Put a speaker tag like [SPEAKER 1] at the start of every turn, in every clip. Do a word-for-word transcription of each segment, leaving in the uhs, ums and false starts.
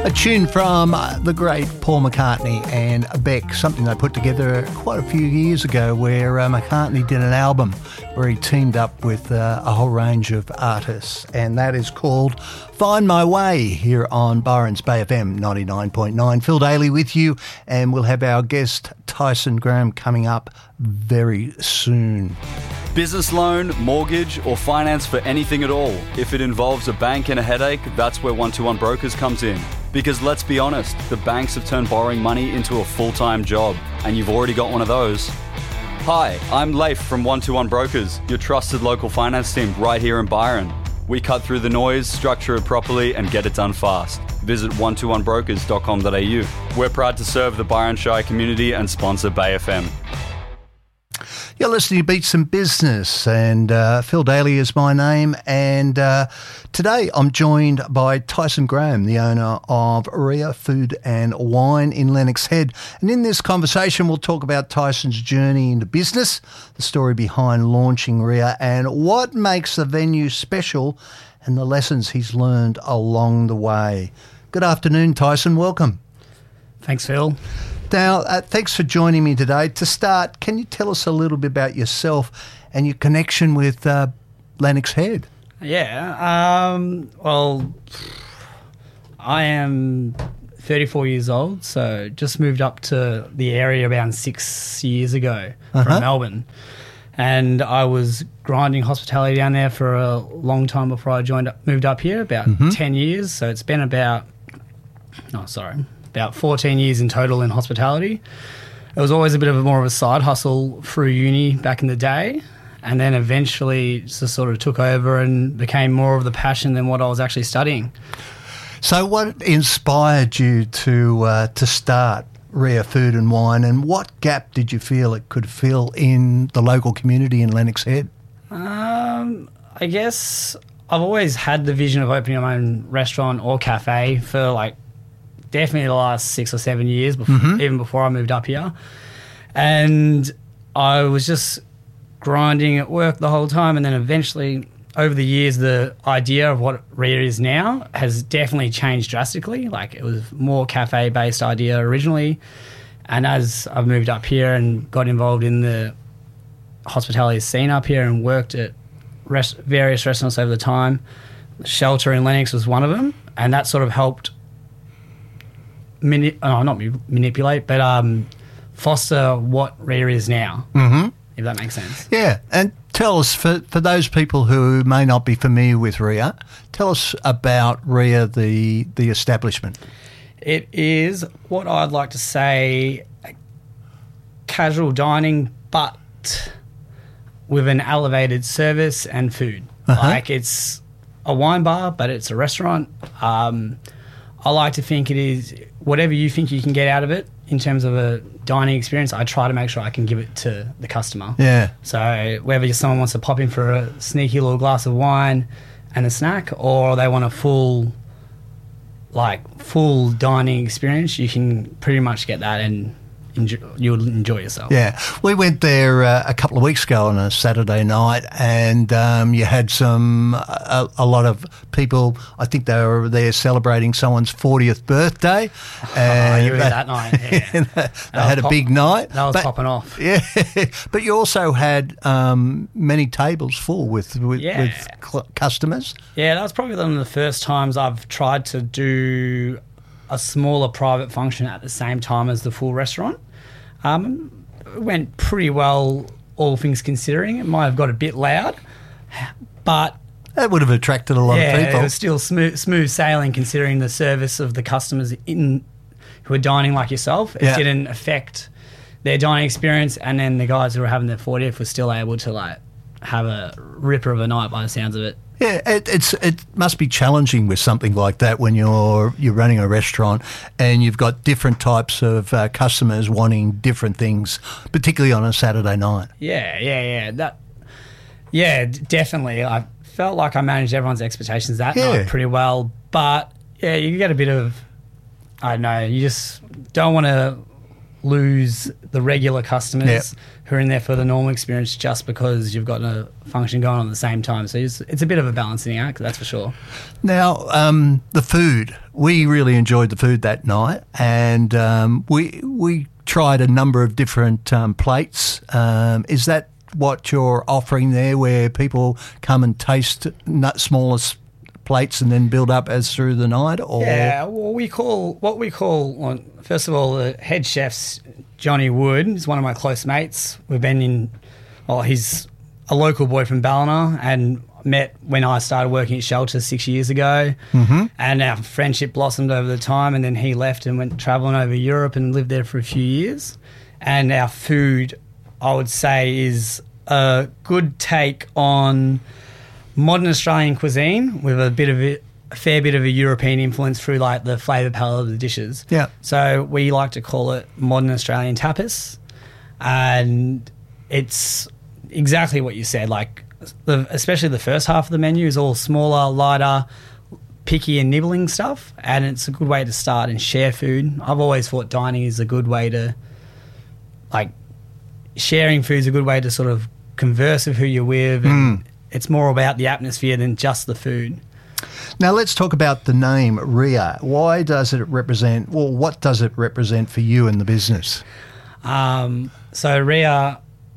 [SPEAKER 1] A tune from uh, the great Paul McCartney and Beck, something they put together quite a few years ago where uh, McCartney did an album where he teamed up with uh, a whole range of artists, and that is called Find My Way here on Byron's Bay F M ninety-nine point nine. Phil Daly with you, and we'll have our guest Tyson Graham coming up very soon.
[SPEAKER 2] Business loan, mortgage, or finance for anything at all. If it involves a bank and a headache, that's where one two one Brokers comes in. Because let's be honest, the banks have turned borrowing money into a full-time job, and you've already got one of those. Hi, I'm Leif from one two one Brokers, your trusted local finance team right here in Byron. We cut through the noise, structure it properly, and get it done fast. Visit one two one brokers dot com dot a u. We're proud to serve the Byron Shire community and sponsor Bay F M.
[SPEAKER 1] You're listening to Beats and Business, and uh, Phil Daly is my name, and uh, today I'm joined by Tyson Graham, the owner of Ria Food and Wine in Lennox Head. And in this conversation, we'll talk about Tyson's journey into business, the story behind launching Ria, and what makes the venue special, and the lessons he's learned along the way. Good afternoon, Tyson. Welcome.
[SPEAKER 3] Thanks, Phil.
[SPEAKER 1] Now, uh, thanks for joining me today. To start, can you tell us a little bit about yourself and your connection with uh, Lennox Head?
[SPEAKER 3] Yeah, um, well, I am thirty-four years old, so just moved up to the area around six years ago
[SPEAKER 1] Uh-huh.
[SPEAKER 3] from Melbourne. And I was grinding hospitality down there for a long time before I joined up, moved up here, about
[SPEAKER 1] Mhm.
[SPEAKER 3] ten years. So it's been about, oh, sorry, about fourteen years in total in hospitality. It was always a bit of a more of a side hustle through uni back in the day, and then eventually just sort of took over and became more of the passion than what I was actually studying.
[SPEAKER 1] So what inspired you to uh, to start Ria Food and Wine, and what gap did you feel it could fill in the local community in Lennox Head?
[SPEAKER 3] Um, I guess I've always had the vision of opening my own restaurant or cafe for like definitely the last six or seven years, before,
[SPEAKER 1] Mhm.
[SPEAKER 3] even before I moved up here. And I was just grinding at work the whole time, and then eventually over the years the idea of what Ria is now has definitely changed drastically. Like, it was more cafe based idea originally, and as I've moved up here and got involved in the hospitality scene up here and worked at rest- various restaurants over the time, Shelter in Lennox was one of them, and that sort of helped Mani- oh, not manipulate, but um, foster what Ria is now,
[SPEAKER 1] Mm-hmm.
[SPEAKER 3] if that makes sense.
[SPEAKER 1] Yeah, and tell us, for, for those people who may not be familiar with Ria, tell us about Ria, the, the establishment.
[SPEAKER 3] It is what I'd like to say casual dining, but with an elevated service and food.
[SPEAKER 1] Uh-huh.
[SPEAKER 3] Like, it's a wine bar, but it's a restaurant. Um, I like to think it is whatever you think you can get out of it in terms of a dining experience. I try to make sure I can give it to the customer.
[SPEAKER 1] Yeah.
[SPEAKER 3] So whether someone wants to pop in for a sneaky little glass of wine and a snack, or they want a full, like, full dining experience, you can pretty much get that, and enjoy, you'll enjoy yourself.
[SPEAKER 1] Yeah, we went there uh, a couple of weeks ago on a Saturday night, and um, you had some a, a lot of people. I think they were there celebrating someone's fortieth birthday.
[SPEAKER 3] Oh, you were
[SPEAKER 1] they,
[SPEAKER 3] that night, yeah.
[SPEAKER 1] they
[SPEAKER 3] That
[SPEAKER 1] had
[SPEAKER 3] was
[SPEAKER 1] a
[SPEAKER 3] pop-
[SPEAKER 1] big night.
[SPEAKER 3] That was
[SPEAKER 1] but,
[SPEAKER 3] popping off.
[SPEAKER 1] Yeah, but you also had um, many tables full with with,
[SPEAKER 3] Yeah.
[SPEAKER 1] with cl- customers.
[SPEAKER 3] Yeah, that was probably one of the first times I've tried to do a smaller private function at the same time as the full restaurant. Um, it went pretty well, all things considering. It might have got a bit loud, but
[SPEAKER 1] That would have attracted a lot
[SPEAKER 3] yeah,
[SPEAKER 1] of people.
[SPEAKER 3] it was still smooth, smooth sailing considering the service of the customers in who are dining like yourself. It
[SPEAKER 1] Yeah.
[SPEAKER 3] didn't affect their dining experience, and then the guys who were having their fortieth were still able to like have a ripper of a night by the sounds of it.
[SPEAKER 1] Yeah, it, it's it must be challenging with something like that when you're you're running a restaurant and you've got different types of uh, customers wanting different things, particularly on a Saturday night.
[SPEAKER 3] Yeah, yeah, yeah. That, yeah, d- definitely. I felt like I managed everyone's expectations that
[SPEAKER 1] Yeah.
[SPEAKER 3] night pretty well, but yeah, you get a bit of, I don't know, you just don't want to lose the regular customers
[SPEAKER 1] Yep.
[SPEAKER 3] who are in there for the normal experience just because you've got a function going on at the same time. So it's, it's a bit of a balancing act, that's for sure.
[SPEAKER 1] Now, um, the food. we really enjoyed the food that night, and um, we we tried a number of different um, plates. Um, is that what you're offering there, where people come and taste nut smallest plates and then build up as through the night? Or
[SPEAKER 3] yeah, well, we call what we call well, first of all, the head chef's Johnny Wood is one of my close mates. We've been in, well, he's a local boy from Ballina and met when I started working at Shelter six years ago, mm-hmm. and our friendship blossomed over the time, and then he left and went travelling over Europe and lived there for a few years. And our food, I would say, is a good take on modern Australian cuisine with a bit of a, a fair bit of a European influence through like the flavour palette of the dishes.
[SPEAKER 1] Yeah.
[SPEAKER 3] So we like to call it modern Australian tapas, and it's exactly what you said, like the, especially the first half of the menu is all smaller, lighter, picky and nibbling stuff, and it's a good way to start and share food. I've always thought dining is a good way to, like, sharing food is a good way to sort of converse with who you're with, and mm. it's more about the atmosphere than just the food.
[SPEAKER 1] Now let's talk about the name Ria. Why does it represent, well, what does it represent for you in the business?
[SPEAKER 3] Um, so Ria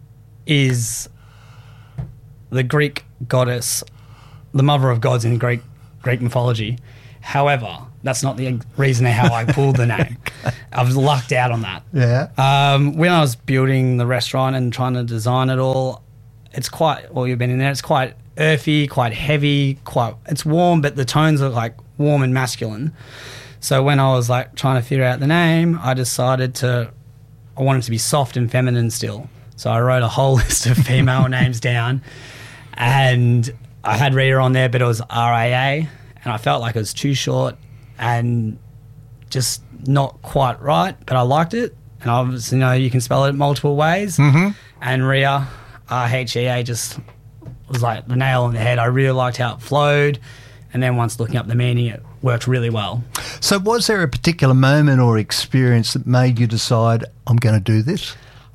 [SPEAKER 3] is the Greek goddess, the mother of gods in Greek Greek mythology. However, that's not the reason how I pulled the name. I've lucked out on that.
[SPEAKER 1] Yeah.
[SPEAKER 3] Um, when I was building the restaurant and trying to design it all, it's quite, well, you've been in there, it's quite earthy, quite heavy, quite, it's warm, but the tones are like warm and masculine. So when I was like trying to figure out the name, I decided to, I wanted to be soft and feminine still. So I wrote a whole list of female names down, and I had Ria on there, but it was R A A, and I felt like it was too short and just not quite right, but I liked it. And obviously, you know, you can spell it multiple ways. Mm-hmm. And Ria, R H E A, just was like the nail on the head. I really liked how it flowed. And then once looking up the meaning, it worked really well.
[SPEAKER 1] So was there a particular moment or experience that made you decide, I'm going to do this?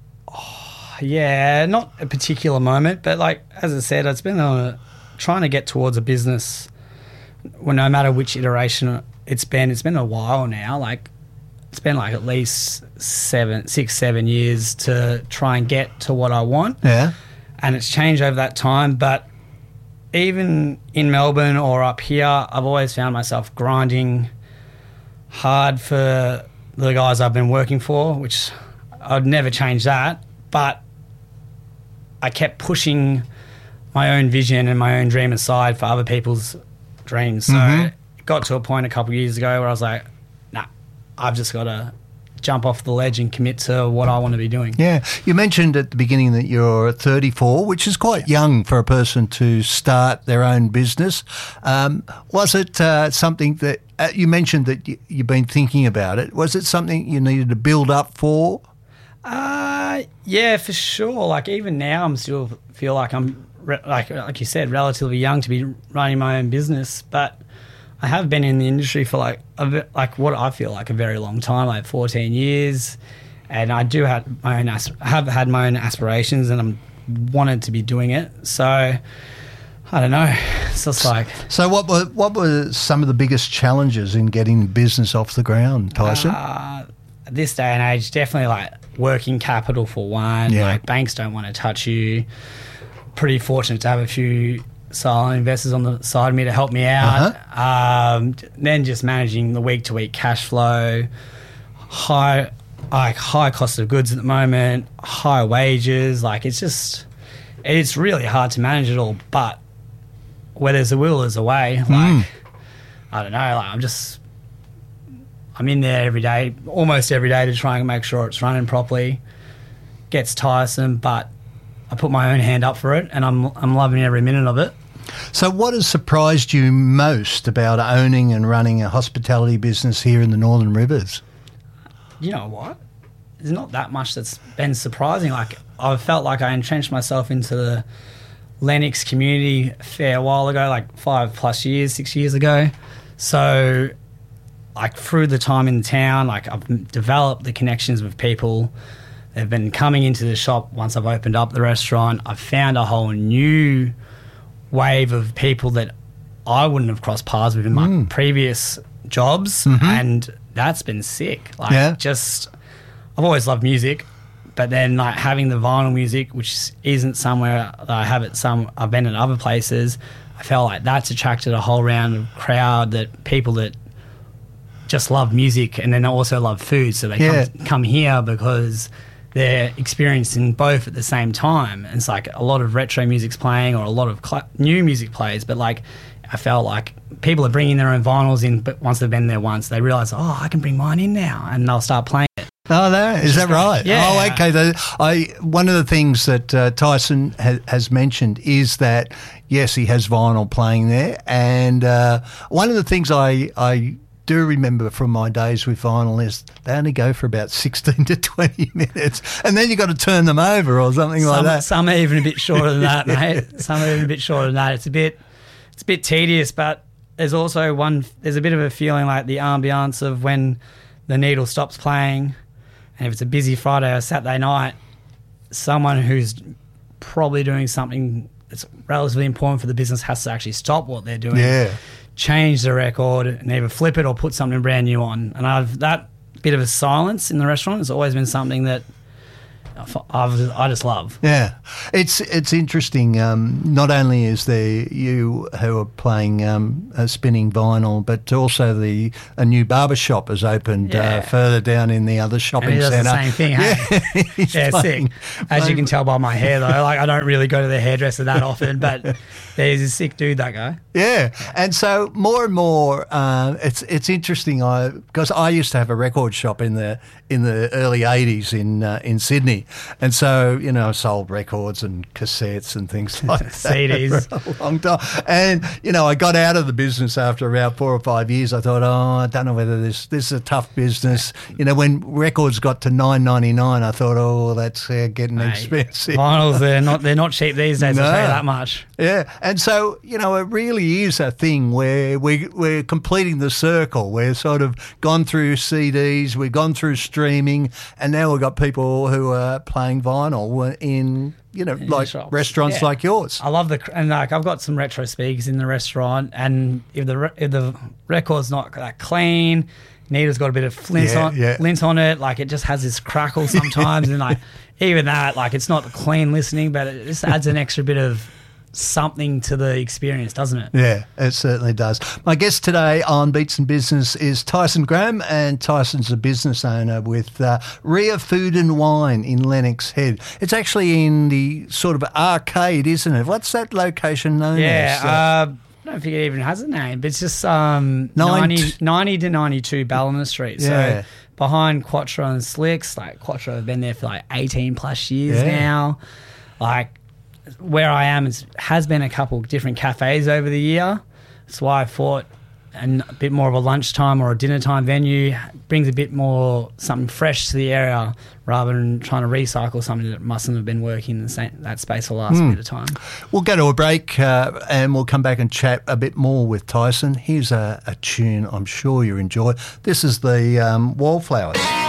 [SPEAKER 3] Yeah, not a particular moment, but like, as I said, it's been a, trying to get towards a business, well, no matter which iteration it's been, it's been a while now. Like, it's been like at least seven, six, seven years to try and get to what I want.
[SPEAKER 1] Yeah.
[SPEAKER 3] And it's changed over that time. But even in Melbourne or up here, I've always found myself grinding hard for the guys I've been working for, which I'd never change that. But I kept pushing my own vision and my own dream aside for other people's dreams. So mm-hmm. it got to a point a couple of years ago where I was like, nah, I've just got to jump off the ledge and commit to what I want to be doing.
[SPEAKER 1] Yeah. You mentioned at the beginning that you're thirty-four, which is quite
[SPEAKER 3] yeah.
[SPEAKER 1] young for a person to start their own business. Um, was it uh, something that uh, you mentioned that y- you've been thinking about it? Was it something you needed to build up for?
[SPEAKER 3] Uh, yeah, for sure. Like, even now, I'm still feel like I'm, re- like like you said, relatively young to be running my own business. But I have been in the industry for like a, ve- like what I feel like a very long time, like fourteen years, and I do have my own as- have had my own aspirations, and I'm wanted to be doing it. So I don't know. It's just like.
[SPEAKER 1] So what were what were some of the biggest challenges in getting business off the ground, Tyson?
[SPEAKER 3] Uh, at this day and age, definitely like working capital for one.
[SPEAKER 1] Yeah.
[SPEAKER 3] Like, banks don't want to touch you. Pretty fortunate to have a few silent investors on the side of me to help me out. Uh-huh. Um, then just managing the week to week cash flow, high like high cost of goods at the moment, high wages. Like, it's just it's really hard to manage it all. But where there's a will, there's a way. Like mm. I don't know. Like, I'm just. I'm in there every day, almost every day, to try and make sure it's running properly. Gets tiresome, but I put my own hand up for it, and I'm I'm loving every minute of it.
[SPEAKER 1] So what has surprised you most about owning and running a hospitality business here in the Northern Rivers?
[SPEAKER 3] You know what? There's not that much that's been surprising. Like, I've felt like I entrenched myself into the Lennox community a fair while ago, like five plus years, six years ago. So, like, through the time in town, like, I've developed the connections with people. They've been coming into the shop once I've opened up the restaurant. I've found a whole new wave of people that I wouldn't have crossed paths with in my mm. previous jobs, mm-hmm. and that's been sick. Like,
[SPEAKER 1] yeah.
[SPEAKER 3] just, I've always loved music, but then like having the vinyl music, which isn't somewhere that I have it. Some I've been in other places. I felt like that's attracted a whole round of crowd, that people that just love music and then also love food, so they
[SPEAKER 1] yeah.
[SPEAKER 3] come come here because they're experiencing both at the same time. And it's like a lot of retro music's playing, or a lot of cl- new music plays, but like I felt like people are bringing their own vinyls in, but once they've been there once, they realise, oh, I can bring mine in now, and they'll start playing it.
[SPEAKER 1] Oh, no, is that right?
[SPEAKER 3] Yeah.
[SPEAKER 1] Oh, okay. The, I one of the things that uh, Tyson ha- has mentioned is that, yes, he has vinyl playing there, and uh, one of the things I, I do remember from my days with vinyl is they only go for about sixteen to twenty minutes, and then you've got to turn them over or something
[SPEAKER 3] some,
[SPEAKER 1] like that.
[SPEAKER 3] Some are even a bit shorter than that, mate. Some are even a bit shorter than that. It's a bit, it's a bit tedious, but there's also one, there's a bit of a feeling like the ambience of when the needle stops playing. And if it's a busy Friday or Saturday night, someone who's probably doing something that's relatively important for the business has to actually stop what they're doing,
[SPEAKER 1] yeah.
[SPEAKER 3] change the record, and either flip it or put something brand new on. And I've that bit of a silence in the restaurant has always been something that I've, I just love.
[SPEAKER 1] Yeah, it's it's interesting. Um, not only is there you who are playing um, uh, spinning vinyl, but also the a new barber shop has opened
[SPEAKER 3] Yeah.
[SPEAKER 1] uh, further down in the other shopping
[SPEAKER 3] And he does
[SPEAKER 1] centre.
[SPEAKER 3] the same thing, hey?
[SPEAKER 1] Yeah, he's
[SPEAKER 3] Yeah,
[SPEAKER 1] playing-
[SPEAKER 3] sick. As you can tell by my hair, though, like I don't really go to the hairdresser that often, but he's a sick dude, that guy.
[SPEAKER 1] Yeah, and so more and more, uh, it's it's interesting. I because I used to have a record shop in the in the early eighties in uh, in Sydney, and so you know I sold records and cassettes and things like that
[SPEAKER 3] C Ds
[SPEAKER 1] for a long time. And you know I got out of the business after about four or five years. I thought, oh, I don't know whether this this is a tough business. You know, when records got to nine ninety nine, I thought, oh, that's uh, getting
[SPEAKER 3] Mate,
[SPEAKER 1] expensive.
[SPEAKER 3] Vinyls, they're not they're not cheap these days.
[SPEAKER 1] No.
[SPEAKER 3] I'll tell you that much.
[SPEAKER 1] Yeah, and so, you know, it really is a thing where we, we're completing the circle. We're sort of gone through C Ds, we've gone through streaming, and now we've got people who are playing vinyl in, you know,
[SPEAKER 3] In
[SPEAKER 1] like
[SPEAKER 3] shops.
[SPEAKER 1] restaurants
[SPEAKER 3] Yeah.
[SPEAKER 1] like yours.
[SPEAKER 3] I love the and like I've got some retro speakers in the restaurant, and if the re- if the record's not that clean, needle's got a bit of flint
[SPEAKER 1] Yeah,
[SPEAKER 3] on
[SPEAKER 1] yeah.
[SPEAKER 3] lint on it, like it just has this crackle sometimes, and like even that, like it's not clean listening, but it just adds an extra bit of something to the experience, doesn't it?
[SPEAKER 1] Yeah, it certainly does. My guest today on Beats and Business is Tyson Graham, and Tyson's a business owner with uh, Rhea Food and Wine in Lennox Head. It's actually in the sort of arcade, isn't it? What's that location known
[SPEAKER 3] Yeah,
[SPEAKER 1] as?
[SPEAKER 3] uh, I don't think it even has a name, but it's just um,
[SPEAKER 1] Nine-
[SPEAKER 3] ninety, ninety to ninety-two Ballina Street.
[SPEAKER 1] Yeah.
[SPEAKER 3] So behind Quattro and Slicks, like Quattro have been there for like eighteen plus years
[SPEAKER 1] Yeah.
[SPEAKER 3] now. Like where I am is, has been a couple of different cafes over the year. That's why I thought and a bit more of a lunchtime or a dinner time venue brings a bit more something fresh to the area rather than trying to recycle something that mustn't have been working in the same, that space for the last
[SPEAKER 1] Mm.
[SPEAKER 3] bit of time.
[SPEAKER 1] We'll go to a break uh, and we'll come back and chat a bit more with Tyson. Here's a, a tune I'm sure you enjoy. This is the um, Wallflowers.